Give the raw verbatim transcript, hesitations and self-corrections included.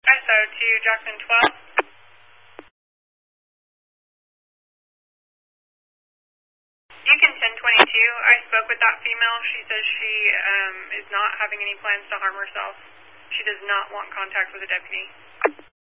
S O to Jackson twelve. Deacon ten twenty-two, I spoke with that female. She says she um, is not having any plans to harm herself. She does not want contact with a deputy.